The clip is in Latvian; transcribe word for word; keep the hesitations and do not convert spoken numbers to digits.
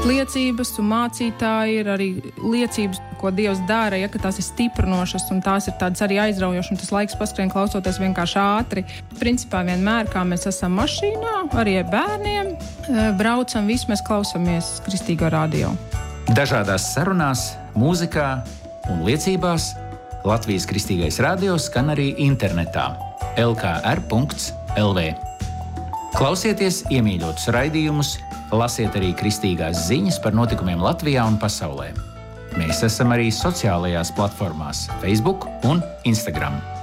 liecības un mācītāji ir arī liecības, ko Dievs dara, ja, ka tās ir stiprinošas un tās ir tādas arī aizraujošas, un tas laiks paskrien klausoties vienkārši ātri. Principā vienmēr, kā mēs esam mašīnā, arī ar bērniem, braucam, visu mēs klausamies Kristīgo radio. Dažādās sarunās, mūzikā un liecībās Latvijas Kristīgais radio skan arī internetā el ka er punkts el vē. Klausieties iemīļotus raidījumus, lasiet arī kristīgās ziņas par notikumiem Latvijā un pasaulē. Mēs esam arī sociālajās platformās Facebook un Instagram.